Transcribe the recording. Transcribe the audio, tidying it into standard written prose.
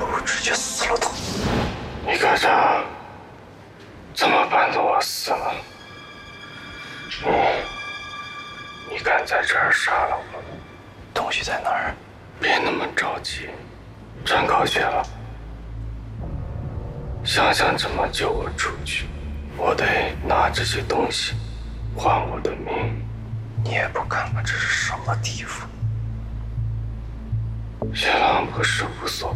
不如直接死了他。 你看他怎么办着我死了？你敢在这儿杀了我？ 东西在哪儿？ 别那么着急，喘口气了。想想怎么救我出去，我得拿这些东西换我的命。 你也不看看这是什么地方？ 雪狼不是无所